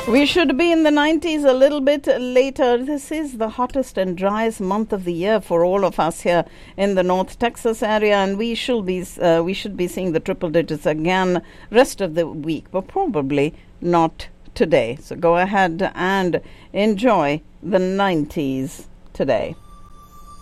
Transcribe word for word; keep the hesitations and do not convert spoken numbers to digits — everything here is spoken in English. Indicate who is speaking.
Speaker 1: We should be in the nineties a little bit later. This is the hottest and driest month of the year for all of us here in the North Texas area, and we should be uh, we should be seeing the triple digits again rest of the week, but probably not today. So go ahead and enjoy the nineties today.